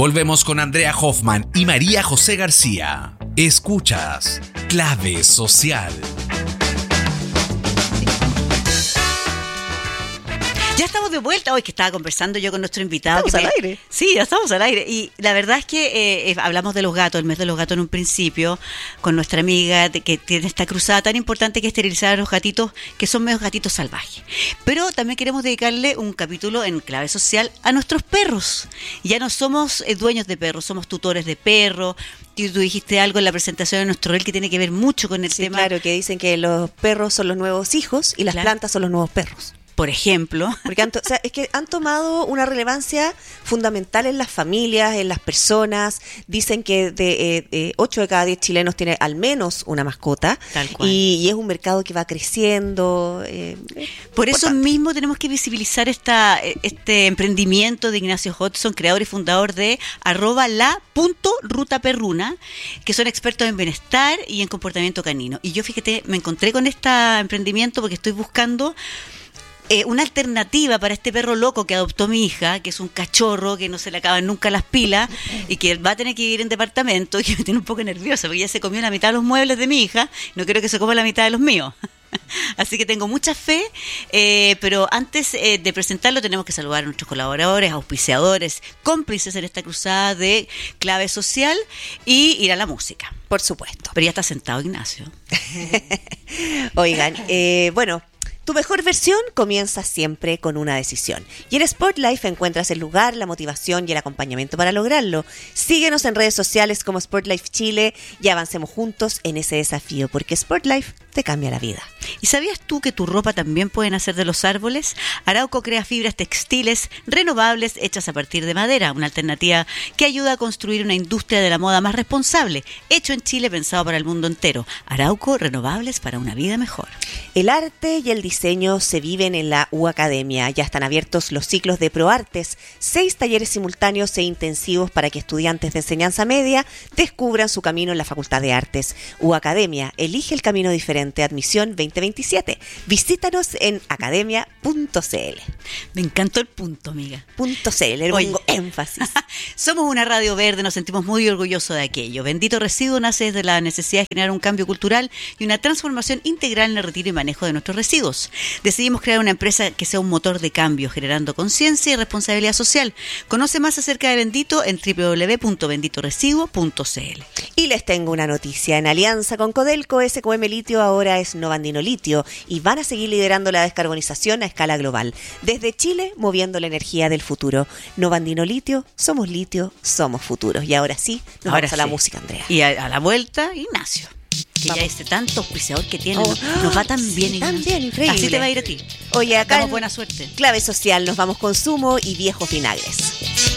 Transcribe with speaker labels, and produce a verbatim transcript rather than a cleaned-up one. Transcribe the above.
Speaker 1: Volvemos con Andrea Hoffman y María José García. Escuchas Clave Social.
Speaker 2: Ya estamos de vuelta. Hoy que estaba conversando yo con nuestro invitado.
Speaker 3: Estamos
Speaker 2: que
Speaker 3: al
Speaker 2: me...
Speaker 3: aire.
Speaker 2: Sí, ya estamos al aire. Y la verdad es que eh, eh, hablamos de los gatos, el mes de los gatos en un principio, con nuestra amiga de, que tiene esta cruzada tan importante que es esterilizar a los gatitos, que son medios gatitos salvajes. Pero también queremos dedicarle un capítulo en Clave Social a nuestros perros. Ya no somos eh, dueños de perros, somos tutores de perros. Y tú dijiste algo en la presentación de nuestro reel que tiene que ver mucho con el
Speaker 3: Sí,
Speaker 2: tema.
Speaker 3: claro, que dicen que los perros son los nuevos hijos y las
Speaker 2: Claro.
Speaker 3: plantas son los nuevos perros.
Speaker 2: Por ejemplo.
Speaker 3: Porque han to- o sea, es que han tomado una relevancia fundamental en las familias, en las personas. Dicen que de eh, eh, ocho de cada diez chilenos tiene al menos una mascota.
Speaker 2: Tal cual.
Speaker 3: Y, y es un mercado que va creciendo. Eh,
Speaker 2: Por eso
Speaker 3: importante.
Speaker 2: mismo tenemos que visibilizar esta, este emprendimiento de Ignacio Hodgson, creador y fundador de arroba la punto ruta perruna, que son expertos en bienestar y en comportamiento canino. Y yo, fíjate, me encontré con este emprendimiento porque estoy buscando Eh, una alternativa para este perro loco que adoptó mi hija, que es un cachorro que no se le acaban nunca las pilas y que va a tener que vivir en departamento, y que me tiene un poco nerviosa porque ya se comió la mitad de los muebles de mi hija, no quiero que se coma la mitad de los míos. Así que tengo mucha fe, eh, pero antes eh, de presentarlo tenemos que saludar a nuestros colaboradores, auspiciadores, cómplices en esta cruzada de Clave Social y ir a la música.
Speaker 3: Por supuesto.
Speaker 2: Pero ya está sentado Ignacio.
Speaker 3: Oigan, eh, bueno, tu mejor versión comienza siempre con una decisión. Y en SportLife encuentras el lugar, la motivación y el acompañamiento para lograrlo. Síguenos en redes sociales como SportLife Chile y avancemos juntos en ese desafío, porque SportLife te cambia la vida.
Speaker 2: ¿Y sabías tú que tu ropa también puede nacer de los árboles? Arauco crea fibras textiles renovables hechas a partir de madera, una alternativa que ayuda a construir una industria de la moda más responsable, hecho en Chile, pensado para el mundo entero. Arauco, renovables para una vida mejor.
Speaker 3: El arte y el diseño se viven en la U Academia. Ya están abiertos los ciclos de ProArtes, seis talleres simultáneos e intensivos para que estudiantes de enseñanza media descubran su camino en la Facultad de Artes. U Academia, elige el camino diferente. Admisión veinte veintisiete. Visítanos en academia punto c l.
Speaker 2: Me encantó el punto, amiga.
Speaker 3: Punto C L, le
Speaker 2: Oye.
Speaker 3: pongo énfasis.
Speaker 2: Somos una radio verde, nos sentimos muy orgullosos de aquello. Bendito Residuo nace desde la necesidad de generar un cambio cultural y una transformación integral en el retiro y manejo de nuestros residuos. Decidimos crear una empresa que sea un motor de cambio, generando conciencia y responsabilidad social. Conoce más acerca de Bendito en doble u doble u doble u punto bendito residuo punto c l.
Speaker 3: Y les tengo una noticia. En alianza con Codelco, S Q M Litio ahora es Novandino Litio y van a seguir liderando la descarbonización a escala global. Desde Chile, moviendo la energía del futuro. Novandino Litio, somos litio, somos futuros. Y ahora sí, nos
Speaker 2: Ahora
Speaker 3: vamos a la
Speaker 2: sí.
Speaker 3: música, Andrea.
Speaker 2: Y a, a la vuelta, Ignacio. Que
Speaker 3: Vamos.
Speaker 2: ya este tanto auspiciador que tiene,
Speaker 3: Oh,
Speaker 2: nos, nos va tan bien,
Speaker 3: sí,
Speaker 2: Ignacio.
Speaker 3: tan bien, increíble.
Speaker 2: Así te va a ir a ti.
Speaker 3: Oye, acá
Speaker 2: Damos
Speaker 3: en
Speaker 2: buena suerte.
Speaker 3: Clave Social nos vamos con Sumo y Viejos Vinagres.